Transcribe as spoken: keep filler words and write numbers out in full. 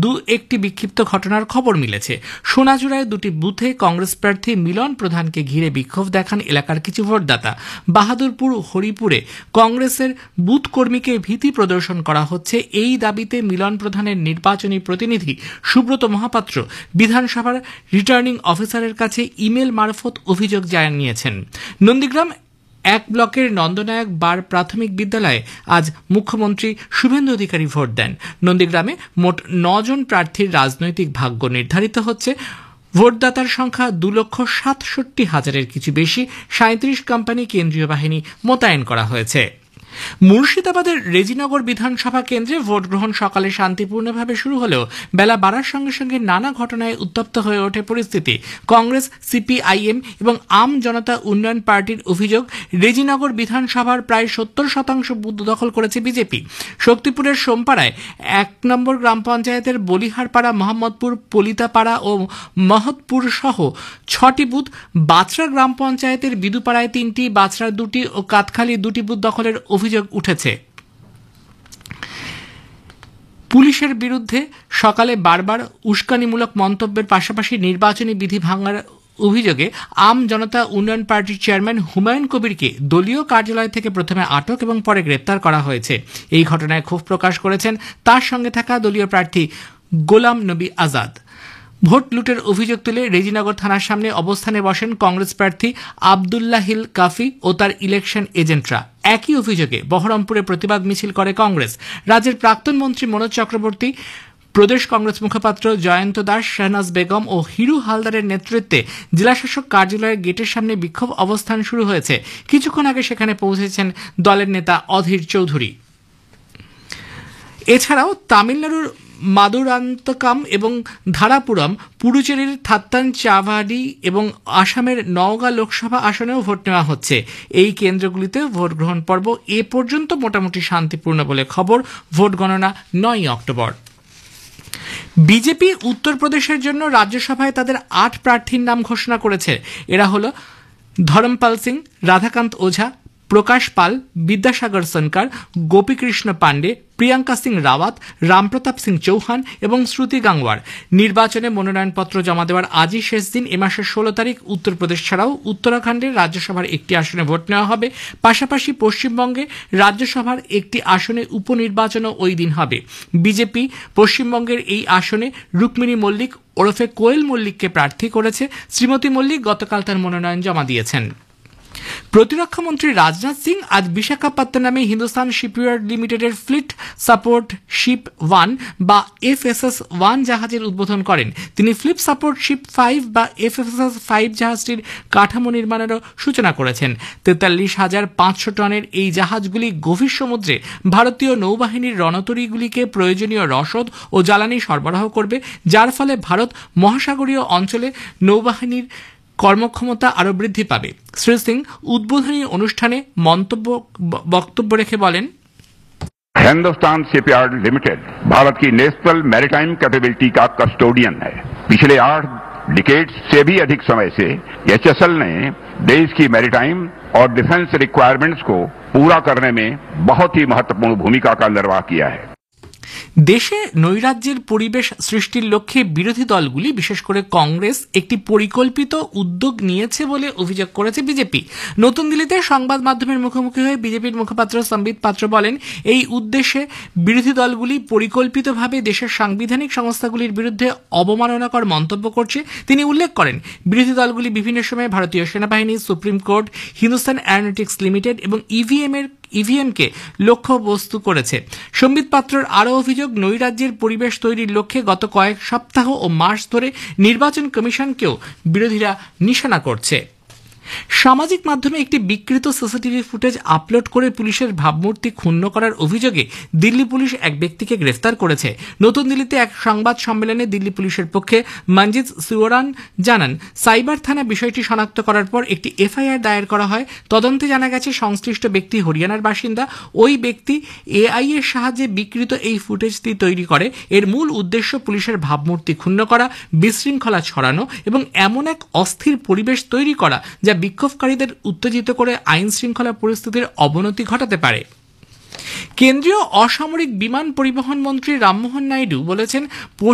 দু একটি বিক্ষিপ্ত ঘটনার খবর মিলেছে। সোনাঝুরায় দুটি বুথে কংগ্রেস প্রার্থী মিলন প্রধানকে ঘিরে বিক্ষোভ দেখান এলাকার কিছু ভোটদাতা। বাহাদুরপুর হরিপুরে কংগ্রেসের বুথ কর্মীকে ভীতি প্রদর্শন করা হচ্ছে, এই দাবিতে মিলন প্রধানের নির্বাচনী প্রতিনিধি সুব্রত মহাপাত্র বিধানসভার রিটার্নিং অফিসারের কাছে ইমেল মারফত অভিযোগ জানিয়েছেন। নন্দীগ্রাম এক ব্লকের নন্দনায়ক বার প্রাথমিক বিদ্যালয়ে আজ মুখ্যমন্ত্রী শুভেন্দু অধিকারী ভোট দেন। নন্দীগ্রামে মোট নজন প্রার্থীর রাজনৈতিক ভাগ্য নির্ধারিত হচ্ছে। ভোটদাতার সংখ্যা দু লক্ষ সাতষট্টি হাজারের কিছু বেশি। সাঁত্রিশ কোম্পানি কেন্দ্রীয় বাহিনী মোতায়েন করা হয়েছে। মুর্শিদাবাদের রেজিনগর বিধানসভা কেন্দ্রে ভোট গ্রহণ সকালে শান্তিপূর্ণভাবে শুরু হলেও বেলা বাড়ার সঙ্গে সঙ্গে নানা ঘটনায় উত্তপ্ত হয়ে ওঠে পরিস্থিতি। কংগ্রেস, সিপিআইএম এবং আম জনতা উন্নয়ন পার্টির অভিযোগ, রেজিনগর বিধানসভার প্রায় সত্তর শতাংশ বুথ দখল করেছে বিজেপি। শক্তিপুরের সোমপাড়ায় এক নম্বর গ্রাম পঞ্চায়েতের বলিহারপাড়া, মোহাম্মদপুর, পলিতাপাড়া ও মহৎপুর সহ ছটি বুথ, বাছড়া গ্রাম পঞ্চায়েতের বিদুপাড়ায় তিনটি, বাছড়ার দুটি ও কাতখালী দুটি বুথ দখলের অভিযোগ উঠেছে। পুলিশের বিরুদ্ধে সকালে বারবার উস্কানিমূলক মন্তব্যের পাশাপাশি নির্বাচনী বিধি ভাঙার অভিযোগে আম জনতা উন্নয়ন পার্টির চেয়ারম্যান হুমায়ুন কবিরকে দলীয় কার্যালয় থেকে প্রথমে আটক এবং পরে গ্রেপ্তার করা হয়েছে। এই ঘটনায় ক্ষোভ প্রকাশ করেছেন তার সঙ্গে থাকা দলীয় প্রার্থী গোলাম নবী আজাদ। ভোট লুটের অভিযোগ তুলে রেজিনগর থানার সামনে অবস্থানে বসেন কংগ্রেস প্রার্থী আবদুল্লাহিল কাফি ও তার ইলেকশন এজেন্টরা। একই অভিযোগে বহরমপুরে প্রতিবাদ মিছিল করে কংগ্রেস। রাজ্যের প্রাক্তন মন্ত্রী মনোজ চক্রবর্তী, প্রদেশ কংগ্রেস মুখপাত্র জয়ন্ত দাস, শাহনাজ বেগম ও হিরু হালদারের নেতৃত্বে জেলাশাসক কার্যালয়ের গেটের সামনে বিক্ষোভ অবস্থান শুরু হয়েছে। কিছুক্ষণ আগে সেখানে পৌঁছেছেন দলের নেতা অধীর চৌধুরী। এছাড়াও তামিলনাড়ুর মাদুরান্তকাম এবং ধারাপুরম, পুডুচেরির থাত্তানচাভাডি এবং আসামের নওগাঁ লোকসভা আসনেও ভোট নেওয়া হচ্ছে। এই কেন্দ্রগুলিতে ভোট গ্রহণ পর্ব এ পর্যন্ত মোটামুটি শান্তিপূর্ণ বলে খবর। ভোট গণনা নয়ই অক্টোবর। বিজেপি উত্তরপ্রদেশের জন্য রাজ্যসভায় তাদের আট প্রার্থীর নাম ঘোষণা করেছে। এরা হল ধরমপাল সিং, রাধাকান্ত ওঝা, প্রকাশ পাল, বিদ্যাসাগর সনকার, গোপীকৃষ্ণ পাণ্ডে, প্রিয়াঙ্কা সিং রাওয়াত, রামপ্রতাপ সিং চৌহান এবং শ্রুতি গাংওয়ার। নির্বাচনে মনোনয়নপত্র জমা দেওয়ার আজই শেষ দিন। এ মাসের ষোলো তারিখ উত্তরপ্রদেশ ছাড়াও উত্তরাখণ্ডের রাজ্যসভার একটি আসনে ভোট নেওয়া হবে। পাশাপাশি পশ্চিমবঙ্গে রাজ্যসভার একটি আসনে উপনির্বাচনও ওই দিন হবে। বিজেপি পশ্চিমবঙ্গের এই আসনে রুক্মিণী মল্লিক ওরফে কোয়েল মল্লিককে প্রার্থী করেছে। শ্রীমতী মল্লিক গতকাল তার মনোনয়ন জমা দিয়েছেন। প্রতিরক্ষামন্ত্রী রাজনাথ সিং আজ বিশাখাপত্তনমে হিন্দুস্তান শিপইয়ার্ড লিমিটেডের ফ্লিট সাপোর্ট শিপ ওয়ান বা এফ এস এস ওয়ান জাহাজের উদ্বোধন করেন। তিনি ফ্লিট সাপোর্ট শিপ ফাইভ বা এফ এস এস ফাইভ জাহাজটির কাঠামো নির্মাণেরও সূচনা করেছেন। তেতাল্লিশ হাজার পাঁচশো টনের এই জাহাজগুলি গভীর সমুদ্রে ভারতীয় নৌবাহিনীর রণতরীগুলিকে প্রয়োজনীয় রসদ ও জ্বালানি সরবরাহ করবে, যার ফলে ভারত মহাসাগরীয় অঞ্চলে নৌবাহিনীর কর্মক্ষমতা আরও বৃদ্ধি পাবে। শ্রী সিং উদ্বোধনী অনুষ্ঠানে মন্তব্য বক্তব্য রেখে বলেন, हिंदुस्तान शिपयार्ड लिमिटेड भारत की नेशनल मैरीटाइम कैपेबिलिटी का कस्टोडियन है। पिछले आठ डिकेड से भी अधिक समय से एच एस एल ने देश की मैरीटाइम और डिफेंस रिक्वायरमेंट्स को पूरा करने में बहुत ही महत्वपूर्ण भूमिका का निर्वाह किया है। দেশে নৈরাজ্যের পরিবেশ সৃষ্টির লক্ষ্যে বিরোধী দলগুলি বিশেষ করে কংগ্রেস একটি পরিকল্পিত উদ্যোগ নিয়েছে বলে অভিযোগ করেছে বিজেপি। নতুন দিল্লিতে সংবাদ মাধ্যমের মুখোমুখি হয়ে বিজেপির মুখপাত্র সম্বিত পাত্র বলেন, এই উদ্দেশ্যে বিরোধী দলগুলি পরিকল্পিতভাবে দেশের সাংবিধানিক সংস্থাগুলির বিরুদ্ধে অবমাননাকর মন্তব্য করছে। তিনি উল্লেখ করেন, বিরোধী দলগুলি বিভিন্ন সময় ভারতীয় সেনাবাহিনী, supreme court, Hindustan Aeronautics limited এবং ইভিএম এর ইভিএমকে লক্ষ্যবস্তু করেছে। সম্বিত পাত্রর আরও অভিযোগ, নৈরাজ্যের পরিবেশ তৈরির লক্ষ্যে গত কয়েক সপ্তাহ ও মাস ধরে নির্বাচন কমিশনকেও বিরোধীরা নিশানা করছে। সামাজিক মাধ্যমে একটি বিকৃত সিসিটিভি ফুটেজ আপলোড করে পুলিশের ভাবমূর্তি ক্ষুণ্ণ করার অভিযোগে দিল্লি পুলিশ এক ব্যক্তিকে গ্রেফতার করেছে। নতুন দিল্লিতে এক সংবাদ সম্মেলনে দিল্লি পুলিশের পক্ষে মঞ্জিত সিওরান জানান, সাইবার থানা বিষয়টি শনাক্ত করার পর একটি এফআইআর দায়ের করা হয়। তদন্তে জানা গেছে সংশ্লিষ্ট ব্যক্তি হরিয়ানার বাসিন্দা। ওই ব্যক্তি এআই এর সাহায্যে বিকৃত এই ফুটেজটি তৈরি করে। এর মূল উদ্দেশ্য পুলিশের ভাবমূর্তি ক্ষুণ্ণ করা, বিশৃঙ্খলা ছড়ানো এবং এমন এক অস্থির পরিবেশ তৈরি করা যা বিক্ষোভকারীদের উত্তেজিত করে আইন শৃঙ্খলা পরিস্থিতির অবনতি ঘটাতে পারে। কেন্দ্রীয় অসামরিক বিমান পরিবহন মন্ত্রী রামমোহন নাইডু বলেছেন,